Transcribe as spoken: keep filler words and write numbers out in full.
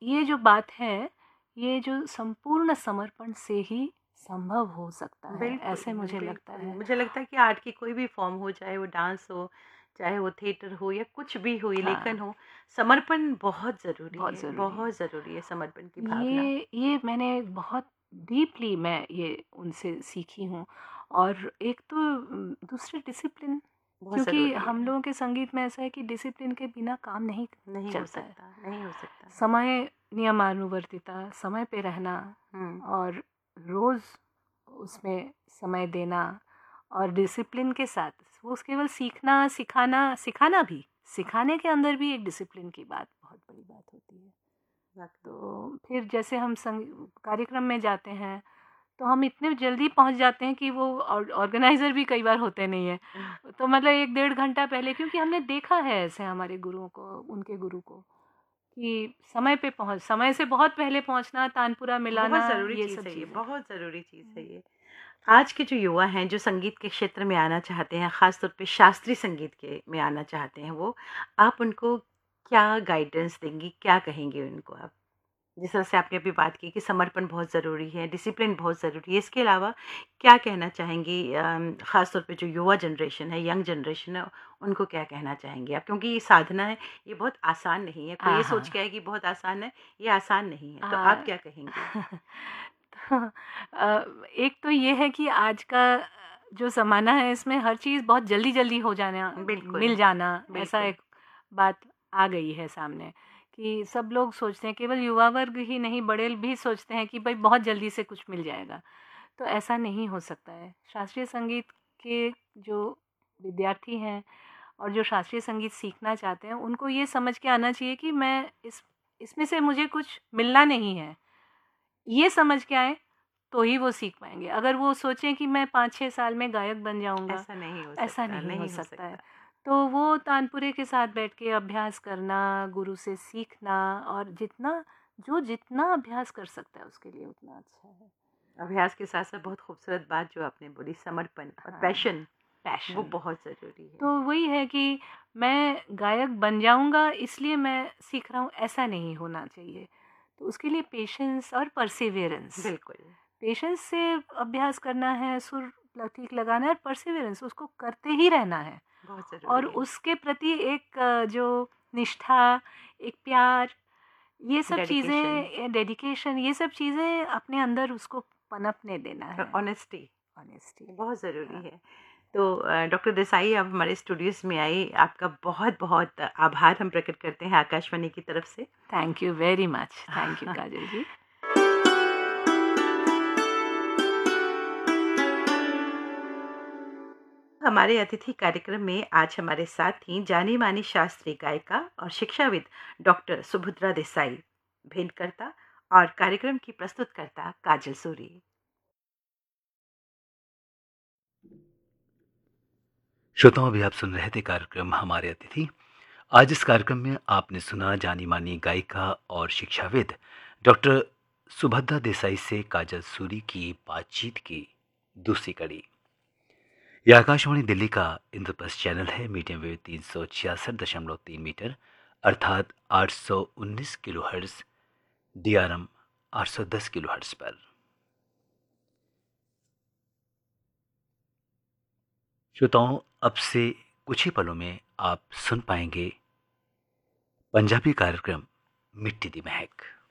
ये जो बात है, ये जो संपूर्ण समर्पण से ही संभव हो सकता है, बिल्कुल, ऐसे मुझे लगता बिल्कुल। है। मुझे लगता है कि आर्ट की कोई भी फ़ॉर्म हो, चाहे वो डांस हो, चाहे वो थिएटर हो या कुछ भी हो, या हाँ, लेखन हो, समर्पण बहुत ज़रूरी बहुत है, ज़रूरी है। बहुत ज़रूरी है समर्पण की भावना। ये ये मैंने बहुत डीपली मैं ये उनसे सीखी हूँ। और एक तो उम, दूसरे डिसिप्लिन, बहुत क्योंकि ज़रूरी हम है। लोगों के संगीत में ऐसा है कि डिसिप्लिन के बिना काम नहीं नहीं हो चलता है। सकता, नहीं हो सकता। समय, नियमानुवर्तिता, समय पे रहना हुँ, और रोज़ उसमें समय देना और डिसिप्लिन के साथ वो केवल सीखना, सिखाना सिखाना भी, सिखाने के अंदर भी एक डिसिप्लिन की बात बहुत बड़ी बात होती है। वाक़ई। तो फिर जैसे हम संग कार्यक्रम में जाते हैं, तो हम इतने जल्दी पहुँच जाते हैं कि वो ऑर ऑर्गेनाइज़र भी कई बार होते नहीं हैं। तो मतलब एक डेढ़ घंटा पहले, क्योंकि हमने देखा है ऐसे हमारे गुरुओं को, उनके गुरु को, कि समय पे पहुँच समय से बहुत पहले पहुँचना, तानपुरा बहुत मिलाना, ज़रूरी ये सब चीज़ है ये, चीज़ें। बहुत ज़रूरी चीज़ है हुँ। ये। आज के जो युवा हैं, जो संगीत के क्षेत्र में आना चाहते हैं, ख़ास तौर पे शास्त्रीय संगीत के में आना चाहते हैं वो, आप उनको क्या गाइडेंस देंगी? क्या कहेंगी उनको आप? जिस तरह से आपने अभी बात की कि समर्पण बहुत ज़रूरी है, डिसिप्लिन बहुत ज़रूरी है, इसके अलावा क्या कहना चाहेंगी अम, ख़ास तौर पे जो युवा जनरेशन है, यंग जनरेशन है, उनको क्या कहना चाहेंगी आप? क्योंकि ये साधना है, ये बहुत आसान नहीं है। कोई हाँ, ये सोच हाँ। के है कि बहुत आसान है, ये आसान नहीं है। तो आप हाँ। क्या कहेंगी? तो अ, एक तो ये है कि आज का जो ज़माना है, इसमें हर चीज़ बहुत जल्दी-जल्दी हो जाना, बिल्कुल, मिल जाना, ऐसा बिल्कुल। एक बात आ गई है सामने, कि सब लोग सोचते हैं, केवल युवा वर्ग ही नहीं, बड़े भी सोचते हैं कि भई बहुत जल्दी से कुछ मिल जाएगा। तो ऐसा नहीं हो सकता है। शास्त्रीय संगीत के जो विद्यार्थी हैं और जो शास्त्रीय संगीत सीखना चाहते हैं, उनको ये समझ के आना चाहिए कि मैं इस इसमें से मुझे कुछ मिलना नहीं है। ये समझ के आएँ, तो ही वो सीख पाएँगे। अगर वो सोचें कि मैं पाँच छह साल में गायक बन जाऊँगा, ऐसा नहीं हो ऐसा सकता, नहीं हो नहीं हो सकता है। सकता। तो वो तानपुरे के साथ बैठ के अभ्यास करना, गुरु से सीखना, और जितना जो जितना अभ्यास कर सकता है उसके लिए उतना अच्छा है। अभ्यास के साथ-साथ बहुत खूबसूरत बात जो आपने बोली, समर्पण और हाँ, पैशन, वो पैशन। बहुत ज़रूरी है। तो वही है कि मैं गायक बन जाऊँगा इसलिए मैं सीख रहा हूँ, ऐसा नहीं होना चाहिए। तो उसके लिए पेशेंस और परसिवियरेंस, बिल्कुल, पेशेंस से अभ्यास करना है, सुर ल ठीक लगाना है, और परसिवियरेंस उसको करते ही रहना है। बहुत और ज़रूरी है। उसके प्रति एक अ, जो निष्ठा, एक प्यार, ये सब डेडिकेशन चीज़ें, डेडिकेशन, ये सब चीज़ें अपने अंदर उसको पनपने देना और है। Honesty honesty. बहुत ज़रूरी हाँ। है। तो अ, डॉक्टर देसाई आप हमारे स्टूडियोज़ में आई, आपका बहुत-बहुत आभार हम प्रकट करते हैं आकाशवाणी की तरफ से। Thank you very much. Thank you काजल जी। हमारे अतिथि कार्यक्रम में आज हमारे साथ थीं जानी-मानी शास्त्रीय गायिका और शिक्षाविद डॉक्टर सुभद्रा देसाई, भेंटकर्ता और कार्यक्रम की प्रस्तुतकर्ता काजल सूरी। श्रोताओं, अभी आप सुन रहे थे कार्यक्रम हमारे अतिथि। आज इस कार्यक्रम में आपने सुना जानी मानी गायिका और शिक्षाविद डॉक्टर सुभद्रा देसाई से काजल सूरी की बातचीत की दूसरी कड़ी। यह आकाशवाणी दिल्ली का इंद्रप्रस्थ चैनल है, मीडियम वेव तीन सौ छियासठ दशमलव तीन मीटर अर्थात आठ सौ उन्नीस kilo hertz, D R M आठ सौ दस किलो हर्ट्ज पर। श्रोताओं, अब से कुछ ही पलों में आप सुन पाएंगे पंजाबी कार्यक्रम मिट्टी दी महक।